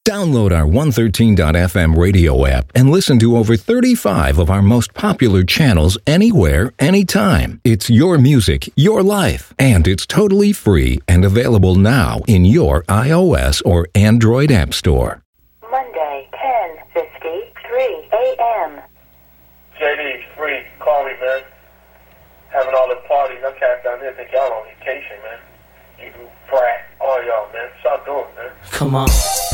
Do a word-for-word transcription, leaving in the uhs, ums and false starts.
Download our one thirteen dot f m radio app and listen to over thirty-five of our most popular channels anywhere, anytime. It's your music, your life, and it's totally free and available now in your iOS or Android app store. Monday, ten fifty-three a.m. J D, free. Call me, man. Having all the parties. I'm cats down there think y'all on vacation, man. You brat. All y'all, man. Stop doing it, man. Come on.